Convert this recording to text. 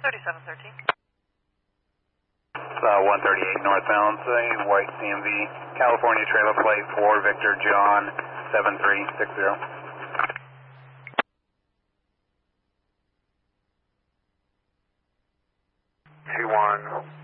3713. 138 northbound, say white CMV, California trailer plate for Victor John 7360. 21.